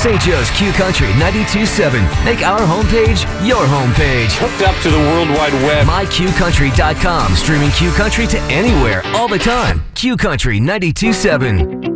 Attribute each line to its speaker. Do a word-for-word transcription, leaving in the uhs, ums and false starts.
Speaker 1: Saint Joe's Q Country ninety-two point seven. Make our homepage your homepage.
Speaker 2: Hooked up to the World Wide Web.
Speaker 1: my q country dot com. Streaming Q Country to anywhere, all the time. Q Country ninety-two point seven.